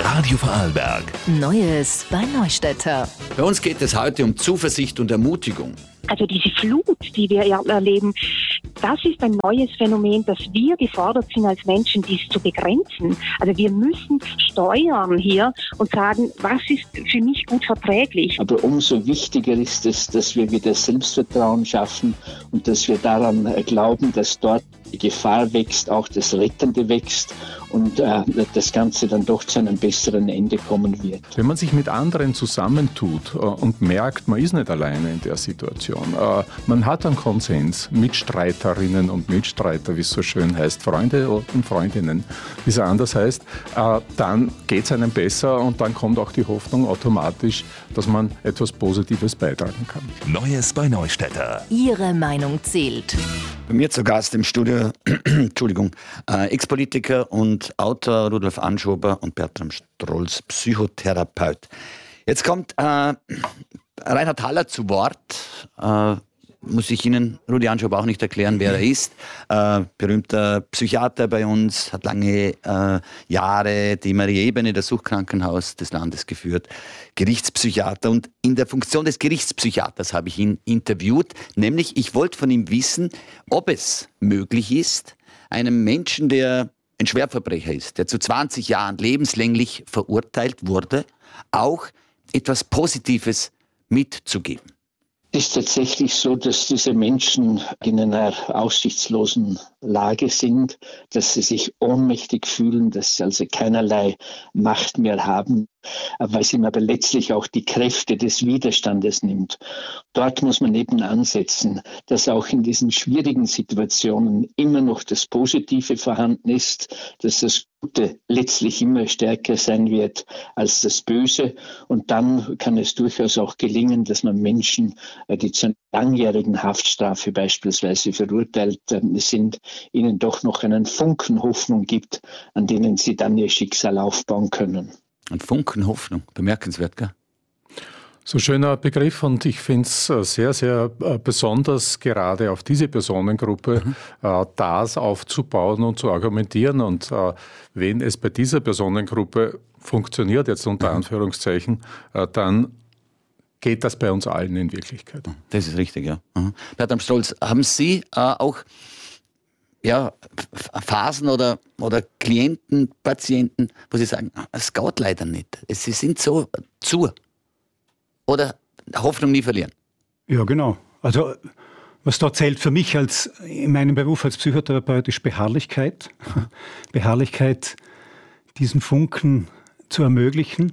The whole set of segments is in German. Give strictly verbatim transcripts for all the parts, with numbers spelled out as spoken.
Radio Vorarlberg. Neues bei Neustädter. Bei uns geht es heute um Zuversicht und Ermutigung. Also diese Flut, die wir erleben, das ist ein neues Phänomen, dass wir gefordert sind als Menschen, dies zu begrenzen. Also wir müssen steuern hier und sagen, was ist für mich gut verträglich. Aber umso wichtiger ist es, dass wir wieder Selbstvertrauen schaffen und dass wir daran glauben, dass dort die Gefahr wächst, auch das Rettende wächst und äh, das Ganze dann doch zu einem besseren Ende kommen wird. Wenn man sich mit anderen zusammentut äh, und merkt, man ist nicht alleine in der Situation, äh, man hat einen Konsens, Mitstreiterinnen und Mitstreiter, wie es so schön heißt, Freunde und Freundinnen, wie es anders heißt, äh, dann geht es einem besser und dann kommt auch die Hoffnung automatisch, dass man etwas Positives beitragen kann. Neues bei Neustädter. Ihre Meinung zählt. Bei mir zu Gast im Studio, Entschuldigung, äh, Ex-Politiker und Autor Rudolf Anschober und Bertram Strolz, Psychotherapeut. Jetzt kommt äh, Reinhard Haller zu Wort. Äh, muss ich Ihnen, Rudi Anschober, auch nicht erklären, wer er ist. Äh, berühmter Psychiater bei uns, hat lange äh, Jahre die Marie-Ebene, das Suchtkrankenhaus des Landes geführt. Gerichtspsychiater. Und in der Funktion des Gerichtspsychiaters habe ich ihn interviewt. Nämlich, ich wollte von ihm wissen, ob es möglich ist, einem Menschen, der ein Schwerverbrecher ist, der zu zwanzig Jahren lebenslänglich verurteilt wurde, auch etwas Positives mitzugeben. Es ist tatsächlich so, dass diese Menschen in einer aussichtslosen Lage sind, dass sie sich ohnmächtig fühlen, dass sie also keinerlei Macht mehr haben, weil es ihm aber letztlich auch die Kräfte des Widerstandes nimmt. Dort muss man eben ansetzen, dass auch in diesen schwierigen Situationen immer noch das Positive vorhanden ist, dass das Gute letztlich immer stärker sein wird als das Böse. Und dann kann es durchaus auch gelingen, dass man Menschen, die zu einer langjährigen Haftstrafe beispielsweise verurteilt sind, ihnen doch noch einen Funken Hoffnung gibt, an denen sie dann ihr Schicksal aufbauen können. Ein Funken Hoffnung, bemerkenswert, gell? So schöner Begriff und ich finde es sehr, sehr besonders, gerade auf diese Personengruppe mhm. äh, das aufzubauen und zu argumentieren. Und äh, wenn es bei dieser Personengruppe funktioniert, jetzt unter Anführungszeichen, äh, dann geht das bei uns allen in Wirklichkeit. Das ist richtig, ja. Mhm. Bertram Strolz, haben Sie äh, auch ja, Phasen oder, oder Klienten, Patienten, wo Sie sagen, es geht leider nicht, Sie sind so zu? Oder Hoffnung nie verlieren? Ja, genau. Also was da zählt für mich als in meinem Beruf als Psychotherapeut ist Beharrlichkeit. Beharrlichkeit, diesen Funken zu ermöglichen.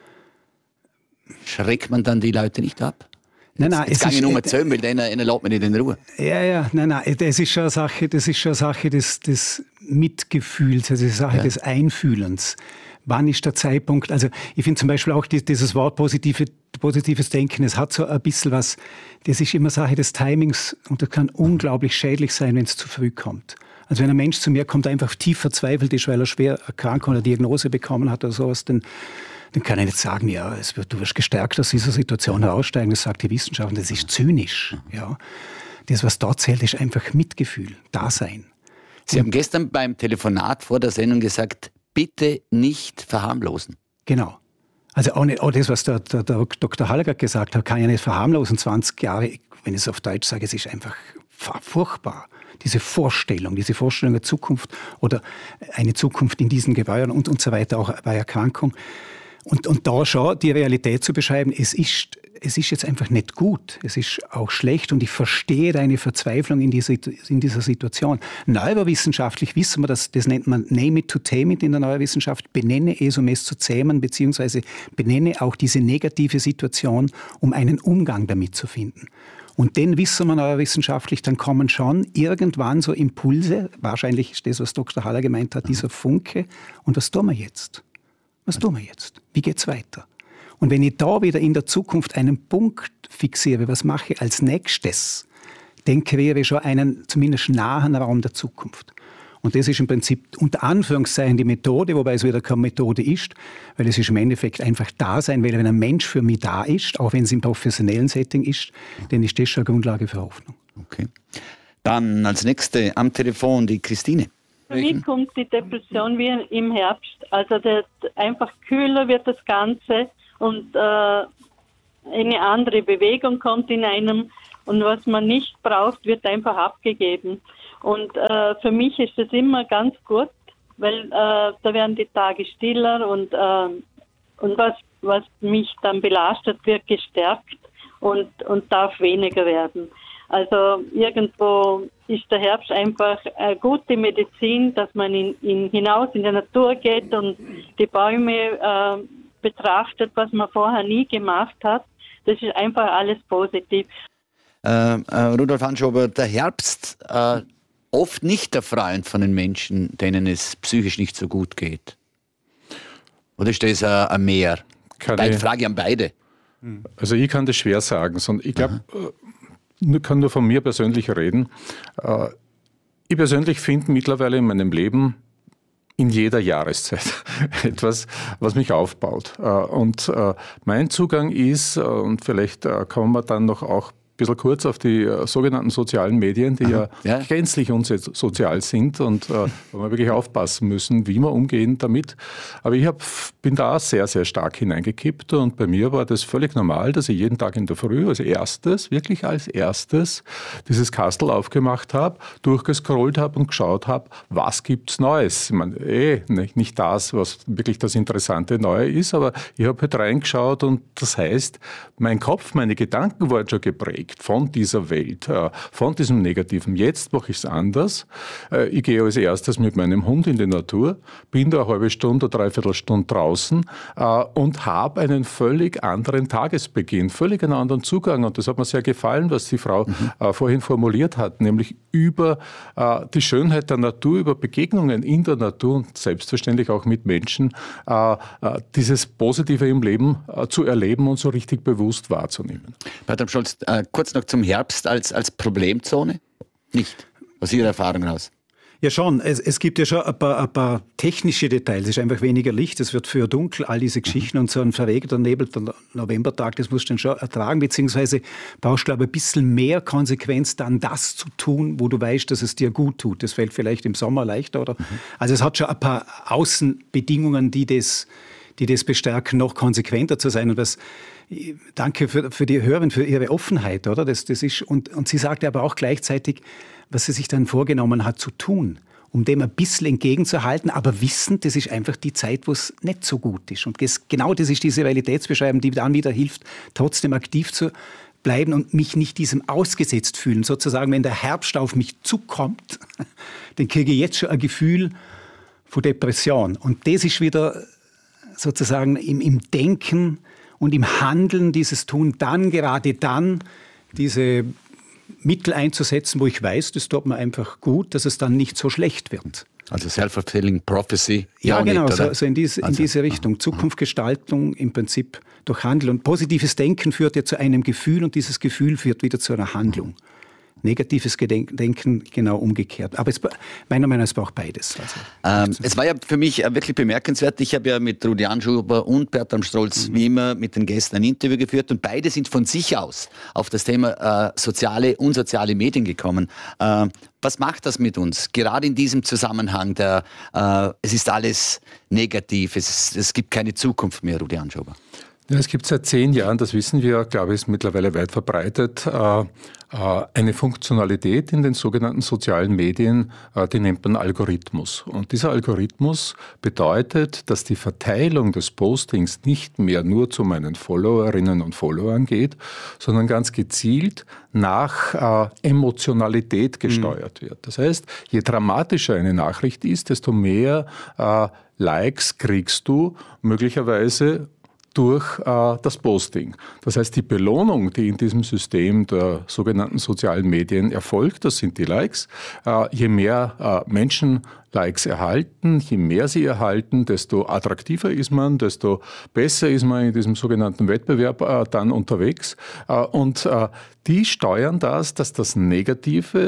Schreckt man dann die Leute nicht ab? Nein, nein, jetzt es kann ich ist, nur mal zählen, weil einer, einer lässt mich nicht in Ruhe. Ja, ja, nein, nein, das ist schon eine Sache, das ist schon eine Sache des, des Mitgefühls, also eine Sache ja. des Einfühlens. Wann ist der Zeitpunkt? Also ich finde zum Beispiel auch dieses Wort positive, positives Denken, es hat so ein bisschen was, das ist immer Sache des Timings und das kann unglaublich schädlich sein, wenn es zu früh kommt. Also wenn ein Mensch zu mir kommt, der einfach tief verzweifelt ist, weil er schwer erkrankt oder eine Diagnose bekommen hat oder sowas, dann, dann kann ich nicht sagen, ja, es wird, du wirst gestärkt aus dieser Situation heraussteigen, das sagt die Wissenschaft, und das ist zynisch. Ja. Das, was dort zählt, ist einfach Mitgefühl, Dasein. Sie und, haben gestern beim Telefonat vor der Sendung gesagt, bitte nicht verharmlosen. Genau. Also auch, nicht, auch das, was der, der, der Doktor Haller gesagt hat, kann ja nicht verharmlosen. zwanzig Jahre, wenn ich es auf Deutsch sage, es ist einfach furchtbar. Diese Vorstellung, diese Vorstellung der Zukunft oder eine Zukunft in diesen Gewäuern und, und so weiter, auch bei Erkrankung. Und, und da schon die Realität zu beschreiben, es ist, es ist jetzt einfach nicht gut, es ist auch schlecht und ich verstehe deine Verzweiflung in dieser, in dieser Situation. Neurowissenschaftlich wissen wir, dass, das nennt man Name it to tame it in der Neurowissenschaft, benenne es, um es zu zähmen, beziehungsweise benenne auch diese negative Situation, um einen Umgang damit zu finden. Und den wissen wir neurowissenschaftlich, dann kommen schon irgendwann so Impulse, wahrscheinlich ist das, was Doktor Haller gemeint hat, dieser Funke, und was tun wir jetzt? Was tun wir jetzt? Wie geht's weiter? Und wenn ich da wieder in der Zukunft einen Punkt fixiere, was mache ich als nächstes, dann kreiere ich schon einen zumindest nahen Raum der Zukunft. Und das ist im Prinzip unter Anführungszeichen die Methode, wobei es wieder keine Methode ist, weil es ist im Endeffekt einfach da sein, weil wenn ein Mensch für mich da ist, auch wenn es im professionellen Setting ist, dann ist das schon eine Grundlage für Hoffnung. Okay. Dann als nächste am Telefon die Christine. Für mich kommt die Depression wie im Herbst. Also der, einfach kühler wird das Ganze und äh, eine andere Bewegung kommt in einem und was man nicht braucht, wird einfach abgegeben. Und äh, für mich ist das immer ganz gut, weil äh, da werden die Tage stiller und, äh, und was, was mich dann belastet, wird gestärkt und, und darf weniger werden. Also irgendwo ist der Herbst einfach eine gute Medizin, dass man in, in, hinaus in die Natur geht und die Bäume äh, betrachtet, was man vorher nie gemacht hat. Das ist einfach alles positiv. Äh, äh, Rudolf Anschober, der Herbst äh, oft nicht der Freund von den Menschen, denen es psychisch nicht so gut geht. Oder ist das äh, ein Mehr? Beide, Frage an beide. Also ich kann das schwer sagen, sondern ich glaube, ich kann nur von mir persönlich reden. Ich persönlich finde mittlerweile in meinem Leben in jeder Jahreszeit etwas, was mich aufbaut. Und mein Zugang ist, und vielleicht kommen wir dann noch auch ein bisschen kurz auf die äh, sogenannten sozialen Medien, die ja, ja gänzlich unsozial sind und äh, wo wir wirklich aufpassen müssen, wie wir umgehen damit. Aber ich hab, bin da sehr, sehr stark hineingekippt und bei mir war das völlig normal, dass ich jeden Tag in der Früh als erstes, wirklich als erstes, dieses Kastel aufgemacht habe, durchgescrollt habe und geschaut habe, was gibt's Neues. Ich meine, eh, nicht, nicht das, was wirklich das interessante Neue ist, aber ich habe halt reingeschaut und das heißt, mein Kopf, meine Gedanken waren schon geprägt von dieser Welt, von diesem Negativen. Jetzt mache ich es anders. Ich gehe als erstes mit meinem Hund in die Natur, bin da eine halbe Stunde oder dreiviertel Stunde draußen und habe einen völlig anderen Tagesbeginn, völlig einen anderen Zugang. Und das hat mir sehr gefallen, was die Frau mhm. vorhin formuliert hat, nämlich über die Schönheit der Natur, über Begegnungen in der Natur und selbstverständlich auch mit Menschen, dieses Positive im Leben zu erleben und so richtig bewusst wahrzunehmen. Bertram Strolz, äh, kurz noch zum Herbst als, als Problemzone? Nicht, aus Ihrer Erfahrung heraus. Ja schon, es, es gibt ja schon ein paar, ein paar technische Details. Es ist einfach weniger Licht, es wird früher dunkel, all diese Geschichten. Mhm. Und so ein verregnter, nebelter Novembertag, das musst du dann schon ertragen, beziehungsweise brauchst du, glaube ich, ein bisschen mehr Konsequenz, dann das zu tun, wo du weißt, dass es dir gut tut. Das fällt vielleicht im Sommer leichter, oder? Mhm. Also es hat schon ein paar Außenbedingungen, die das, die das bestärken, noch konsequenter zu sein. Und was Danke für, für die Hörerin, für ihre Offenheit, oder? Das, das ist, und, und sie sagte aber auch gleichzeitig, was sie sich dann vorgenommen hat zu tun, um dem ein bisschen entgegenzuhalten, aber wissend, das ist einfach die Zeit, wo es nicht so gut ist. Und das, genau das ist diese Realitätsbeschreibung, die dann wieder hilft, trotzdem aktiv zu bleiben und mich nicht diesem ausgesetzt fühlen. Sozusagen, wenn der Herbst auf mich zukommt, dann kriege ich jetzt schon ein Gefühl von Depression. Und das ist wieder sozusagen im, im Denken und im Handeln dieses Tun, dann, gerade dann, diese Mittel einzusetzen, wo ich weiß, das tut mir einfach gut, dass es dann nicht so schlecht wird. Also Self-Fulfilling Prophecy. Ja, ja genau, nicht, so, so in, diese, also, in diese Richtung. Aha. Zukunftsgestaltung im Prinzip durch Handeln. Und positives Denken führt ja zu einem Gefühl und dieses Gefühl führt wieder zu einer Handlung. Negatives Denken genau umgekehrt. Aber es, meiner Meinung nach, es braucht beides. Also, ähm, es war ja für mich wirklich bemerkenswert. Ich habe ja mit Rudi Anschober und Bertram Strolz mhm. wie immer mit den Gästen ein Interview geführt und beide sind von sich aus auf das Thema äh, soziale, unsoziale Medien gekommen. Äh, was macht das mit uns? Gerade in diesem Zusammenhang, der, äh, es ist alles negativ, es, es gibt keine Zukunft mehr, Rudi Anschober. Ja, es gibt seit zehn Jahren, das wissen wir, glaube ich, ist mittlerweile weit verbreitet, äh, äh, eine Funktionalität in den sogenannten sozialen Medien, äh, die nennt man Algorithmus. Und dieser Algorithmus bedeutet, dass die Verteilung des Postings nicht mehr nur zu meinen Followerinnen und Followern geht, sondern ganz gezielt nach äh, Emotionalität gesteuert mhm. wird. Das heißt, je dramatischer eine Nachricht ist, desto mehr äh, Likes kriegst du möglicherweise durch äh, das Posting. Das heißt, die Belohnung, die in diesem System der sogenannten sozialen Medien erfolgt, das sind die Likes. Äh, je mehr äh, Menschen Likes erhalten, je mehr sie erhalten, desto attraktiver ist man, desto besser ist man in diesem sogenannten Wettbewerb äh, dann unterwegs. Äh, und äh, die steuern das, dass das Negative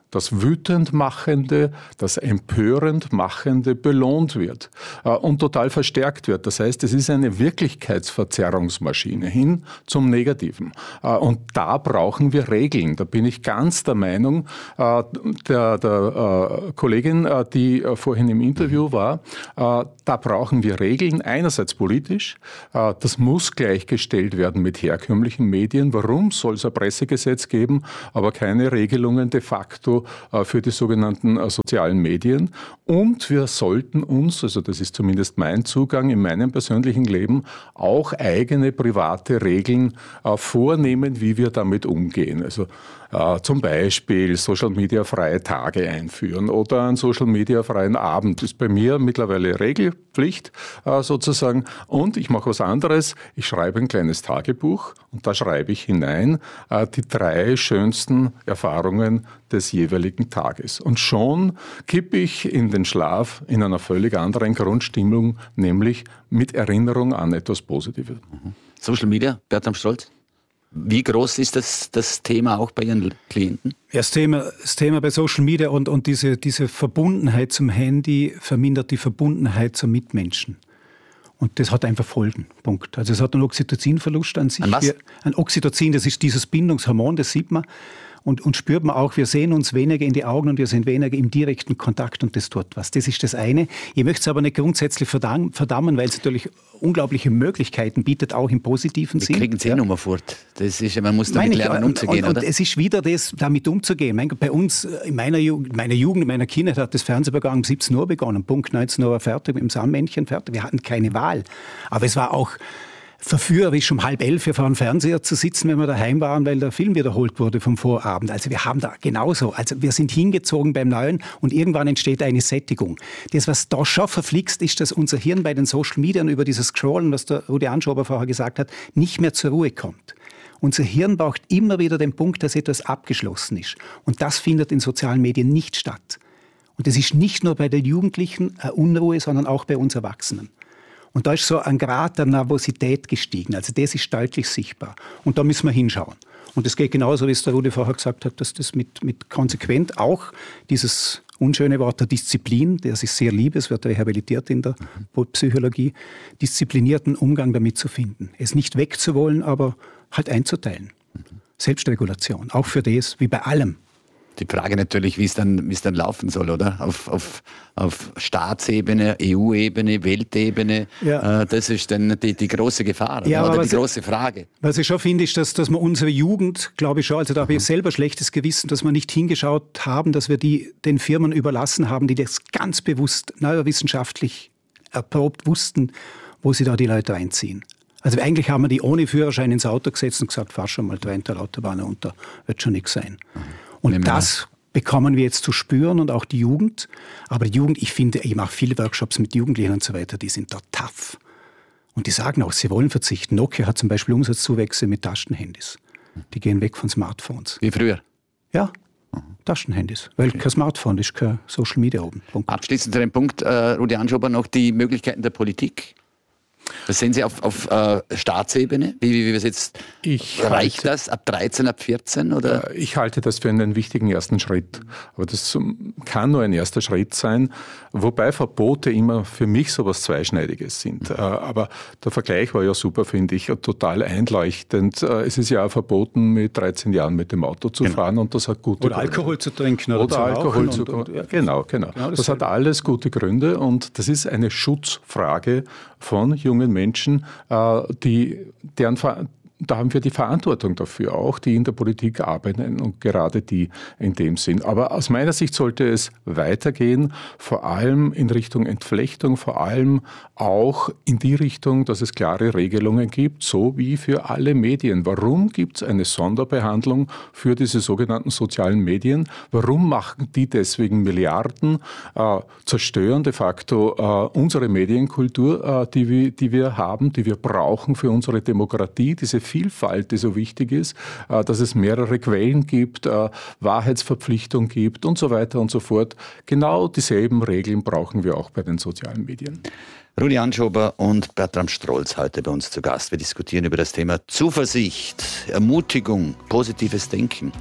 das wütend Machende, das empörend Machende belohnt wird äh, und total verstärkt wird. Das heißt, es ist eine Wirklichkeitsverzerrungsmaschine hin zum Negativen. Äh, und da brauchen wir Regeln. Da bin ich ganz der Meinung, äh, der, der äh, Kollegin, äh, die äh, vorhin im Interview war, äh, da brauchen wir Regeln, einerseits politisch. Äh, das muss gleichgestellt werden mit herkömmlichen Medien. Warum soll es ein Pressegesetz geben, aber keine Regelungen de facto für die sogenannten sozialen Medien? Und wir sollten uns, also das ist zumindest mein Zugang in meinem persönlichen Leben, auch eigene private Regeln vornehmen, wie wir damit umgehen. Also äh, zum Beispiel Social-Media-freie Tage einführen oder einen Social-Media-freien Abend. Das ist bei mir mittlerweile Regelpflicht äh, sozusagen. Und ich mache was anderes. Ich schreibe ein kleines Tagebuch und da schreibe ich hinein äh, die drei schönsten Erfahrungen des jeweiligen Tages. Und schon kippe ich in den Schlaf in einer völlig anderen Grundstimmung, nämlich mit Erinnerung an etwas Positives. Mhm. Social Media, Bertram Strolz? Wie groß ist das, das Thema auch bei Ihren Klienten? Ja, das Thema, das Thema bei Social Media und, und diese, diese Verbundenheit zum Handy vermindert die Verbundenheit zum Mitmenschen. Und das hat einfach Folgen. Punkt. Also es hat einen Oxytocinverlust an sich. An was? Wir, ein Oxytocin, das ist dieses Bindungshormon, das sieht man. Und, und spürt man auch, wir sehen uns weniger in die Augen und wir sind weniger im direkten Kontakt und das tut was. Das ist das eine. Ich möchte es aber nicht grundsätzlich verdammen, weil es natürlich unglaubliche Möglichkeiten bietet, auch im positiven Sinn. Wir kriegen es eh nochmal fort. Das ist, man muss damit Meine lernen, ich, umzugehen, und, oder? Und es ist wieder das, damit umzugehen. Mein, bei uns, in meiner Jugend, meiner Jugend, in meiner Kindheit hat das Fernsehprogramm um siebzehn Uhr begonnen, Punkt neunzehn Uhr fertig, mit dem Sandmännchen fertig. Wir hatten keine Wahl. Aber es war auch verführerisch, um halb elf vor dem Fernseher zu sitzen, wenn wir daheim waren, weil der Film wiederholt wurde vom Vorabend. Also wir haben da genauso, also wir sind hingezogen beim Neuen und irgendwann entsteht eine Sättigung. Das, was da schon verflixt, ist, dass unser Hirn bei den Social Media über dieses Scrollen, was der Rudi Anschober vorher gesagt hat, nicht mehr zur Ruhe kommt. Unser Hirn braucht immer wieder den Punkt, dass etwas abgeschlossen ist. Und das findet in sozialen Medien nicht statt. Und das ist nicht nur bei den Jugendlichen eine Unruhe, sondern auch bei uns Erwachsenen. Und da ist so ein Grad der Nervosität gestiegen. Also das ist deutlich sichtbar. Und da müssen wir hinschauen. Und es geht genauso, wie es der Rudi vorher gesagt hat, dass das mit, mit konsequent auch dieses unschöne Wort der Disziplin, der sich sehr lieb, es wird rehabilitiert in der Psychologie, disziplinierten Umgang damit zu finden. Es nicht wegzuwollen, aber halt einzuteilen. Selbstregulation, auch für das, wie bei allem. Die Frage natürlich, wie es dann, wie es dann laufen soll, oder? Auf, auf, auf Staatsebene, E U-Ebene, Weltebene. Ja. Äh, das ist dann die, die große Gefahr, ja, oder die große Frage. Was ich schon finde, ist, dass, dass wir unsere Jugend, glaube ich schon, also da habe ich selber schlechtes Gewissen, dass wir nicht hingeschaut haben, dass wir die den Firmen überlassen haben, die das ganz bewusst neurowissenschaftlich erprobt wussten, wo sie da die Leute einziehen. Also eigentlich haben wir die ohne Führerschein ins Auto gesetzt und gesagt, fahr schon mal drei der Autobahn runter, wird schon nichts sein. Mhm. Und Nehmen das bekommen wir jetzt zu spüren und auch die Jugend. Aber die Jugend, ich finde, ich mache viele Workshops mit Jugendlichen und so weiter, die sind da tough. Und die sagen auch, sie wollen verzichten. Nokia hat zum Beispiel Umsatzzuwächse mit Taschenhandys. Die gehen weg von Smartphones. Wie früher? Ja, mhm. Taschenhandys. Weil kein Smartphone ist, kein Social Media oben. Punkt. Abschließend zu dem Punkt, äh, Rudi Anschober, noch die Möglichkeiten der Politik. Was sehen Sie auf, auf äh, Staatsebene? Wie, wie, wie es jetzt ich reicht halte, das ab dreizehn, ab vierzehn? Oder? Ich halte das für einen wichtigen ersten Schritt. Aber das kann nur ein erster Schritt sein, wobei Verbote immer für mich so etwas Zweischneidiges sind. Mhm. Aber der Vergleich war ja super, finde ich, total einleuchtend. Es ist ja auch verboten, mit dreizehn Jahren mit dem Auto zu genau. fahren und das hat gute Oder Gründe. Alkohol zu trinken oder, oder zu Alkohol und, zu und, und, ja. Genau, genau. genau das, das hat alles gute Gründe und das ist eine Schutzfrage von jungen Menschen, die, deren, da haben wir die Verantwortung dafür auch, die in der Politik arbeiten und gerade die in dem Sinn. Aber aus meiner Sicht sollte es weitergehen, vor allem in Richtung Entflechtung, vor allem auch in die Richtung, dass es klare Regelungen gibt, so wie für alle Medien. Warum gibt es eine Sonderbehandlung für diese sogenannten sozialen Medien? Warum machen die deswegen Milliarden, äh, zerstören de facto äh, unsere Medienkultur, äh, die, wir, die wir haben, die wir brauchen für unsere Demokratie, diese Vielfalt, die so wichtig ist, äh, dass es mehrere Quellen gibt, äh, Wahrheitsverpflichtung gibt und so weiter und so fort. Genau dieselben Regeln brauchen wir auch bei den sozialen Medien. Rudi Anschober und Bertram Strolz heute bei uns zu Gast. Wir diskutieren über das Thema Zuversicht, Ermutigung, positives Denken.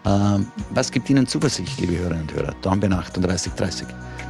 Ähm, was gibt Ihnen Zuversicht, liebe Hörerinnen und Hörer? Dornbirn achtunddreißig dreißig.